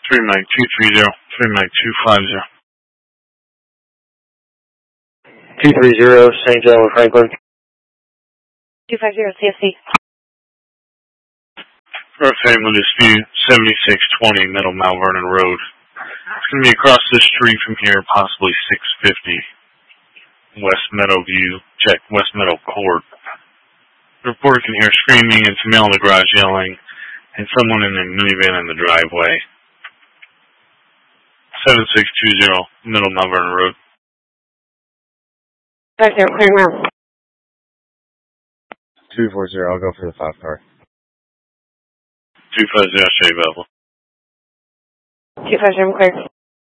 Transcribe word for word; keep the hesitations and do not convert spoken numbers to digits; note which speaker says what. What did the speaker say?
Speaker 1: three Mike two three zero, three Mike two five zero.
Speaker 2: two three zero, Saint John with Franklin.
Speaker 3: two five zero C S C.
Speaker 1: For a family dispute, seventy-six twenty Middle Mount Vernon Road. It's going to be across the street from here, possibly six fifty. West Meadow View, check West Meadow Court. The reporter can hear screaming and some male in the garage yelling, and someone in a minivan in the driveway. seven six two zero, Middle Mount Vernon Road.
Speaker 3: five zero, clearing round.
Speaker 2: two four zero, I'll go for the five car.
Speaker 1: two five zero, Shea Bevel.
Speaker 3: two five zero, clear.